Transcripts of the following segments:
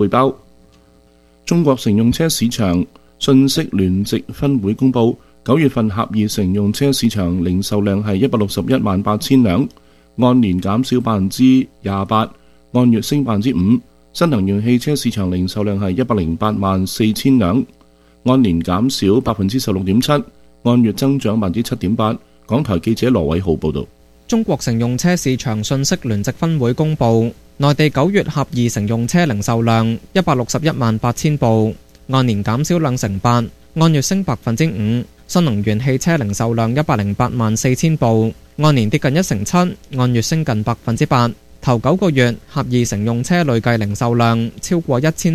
匯報。中國乘用車市場信息聯席分會公佈，9月份狹義乘用車市場零售量係161萬8千輛，按年減少28%，按月升5%。新能源汽車市場零售量係108萬4千輛，按年減少16.7%，按月增長7.8%。港台記者羅偉浩報導。 中國乘用車市場信息聯席分會公佈，內地9月狹義乘用車零售量161萬8千部，按年減少2.8%，按月升5%。新能源汽車零售量108萬4千部，按年跌近1.7%，按月升近8%。頭9個月狹義乘用車累計零售量超過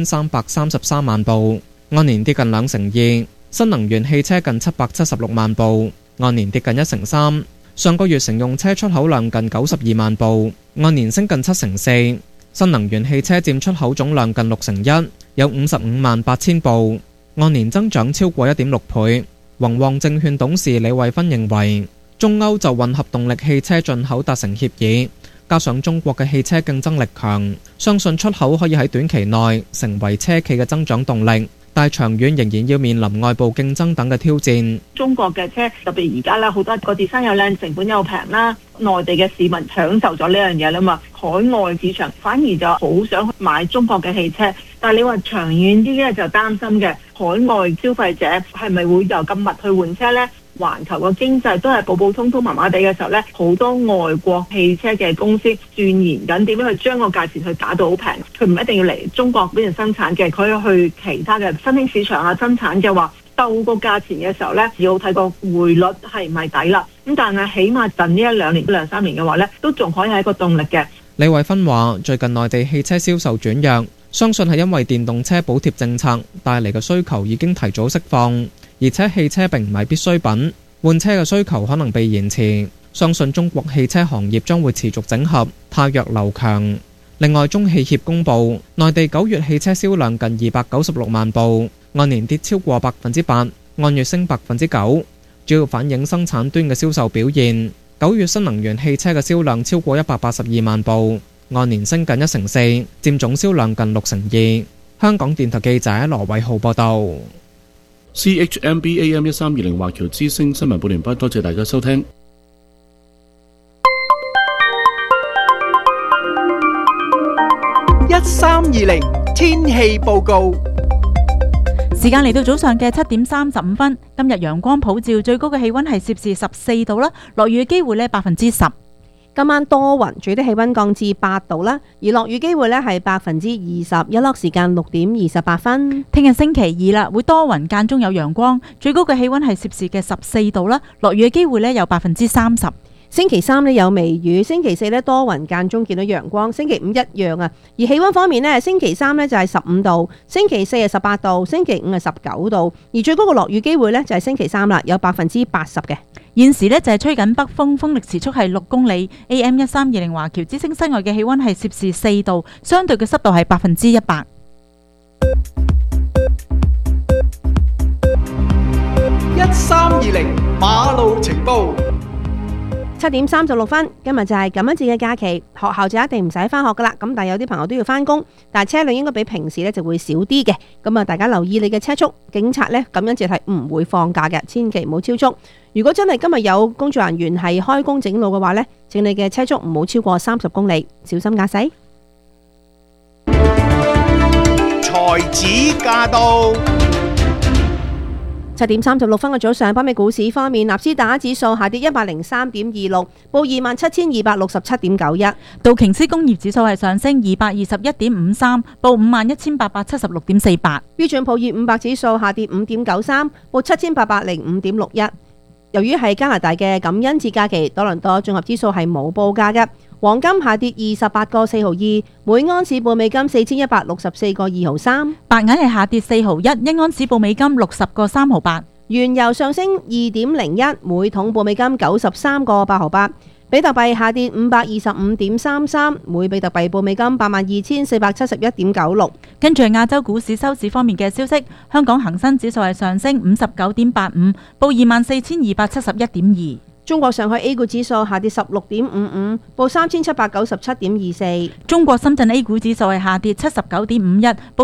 1333萬部，按年跌近2%。新能源汽車近776萬部，按年跌近1.3%。上個月乘用車出口量近92萬部，按年升近7.4%。新能源汽車佔出口總量近1/6，有55萬8千部，按年增長超過1.6倍。宏旺證券董事李慧芬認為，中歐就混合動力汽車進口達成協議，加上中國嘅汽車競爭力強，相信出口可以喺短期內成為車企嘅增長動力，但長遠仍然要面臨外部競爭等嘅挑戰。 中國嘅車特別而家咧，好多個 design 又靚，成本又平啦，內地嘅市民享受咗呢樣嘢啦嘛，海外市場反而就好想買中國嘅汽車。但係你話長遠啲咧，就擔心嘅海外消費者係咪會又咁密去換車呢？環球嘅經濟都係普普通通麻麻地嘅時候呢，好多外國汽車嘅公司鑽研緊點樣去將個價錢去打到好平。佢唔一定要嚟中國呢邊生產嘅，佢要去其他嘅新興市場啊生產嘅話，鬥個價錢嘅時候呢，只好睇個匯率係唔係抵啦。咁但係起碼近呢1-2年、2-3年嘅話呢，都仲可以係一個動力嘅。 李慧芬話：最近內地汽車銷售轉弱，相信係因為電動車補貼政策帶嚟嘅需求已經提早釋放，而且汽車並唔係必需品，換車嘅需求可能被延遲。相信中國汽車行業將會持續整合，汰弱留強。另外，中汽協公佈，內地9月汽車銷量近296萬部，按年跌超過8%，按月升9%，主要反映生產端嘅銷售表現。9月新能源汽車嘅銷量超過182萬部，按年升近1.4%，佔總銷量近2%。香港電台記者羅偉浩報道。 CHMB AM1320華僑之聲新聞報完畢，多謝大家收聽。 1320天氣報告。 時間嚟到早上嘅7:35，今日陽光普照，最高嘅氣溫係攝氏14度啦，落雨嘅機會呢10%。 今晚多雲，最低氣溫降至8度啦，而落雨機會呢係20%，日落時間6:28分。 聽日星期二啦，會多雲間中有陽光，最高嘅氣溫係攝氏嘅14度啦，落雨嘅機會呢有30%。 星期三呢有微雨，星期四呢多雲間中見到陽光，星期五一樣啊。而氣溫方面呢，星期三呢就係15度，星期四係18度，星期五係19度，而最高嘅落雨機會呢就係星期三啦，有80%嘅。 現時呢就係吹緊北風，風力時速係6公里。AM1320華僑之聲室外嘅氣溫係攝氏4度，相對嘅濕度係100%。 1320馬路情報。 7:36，今日就係感恩節嘅假期，學校就一定唔使返學噶啦。咁但係有啲朋友都要返工，但係車輛應該比平時呢就會少啲嘅。咁啊，大家留意你嘅車速。警察呢感恩節係唔會放假嘅，千祈唔好超速。如果真係今日有工作人員係開工整路嘅話呢，請你嘅車速唔好超過30公里，小心駕駛。 才子駕到。 7:36嘅早上，北美股市方面，納斯達克指數下跌103.26，報27,267.91。 道瓊斯工業指數係上升221.53，報51,876.48。 標準普爾500指數下跌5.93，報7,805.61。由於係加拿大嘅感恩節假期，多倫多綜合指數係冇報價嘅。黃金下跌28個4毫2，每盎司報美金4164個2毫3。 白銀係下跌4毫1，一盎司報美金60個3毫8。 原油上升2.01，每桶報美金93個8毫8。比特幣下跌525.33，每比特幣報美金82,471.96。 跟住亞洲股市收市方面嘅消息，香港恒生指數係上升59.85，報24,271.2。 中國上海 A 股指數下跌16.55，報3797.24。 中國深圳 A 股指數係下跌79.51，報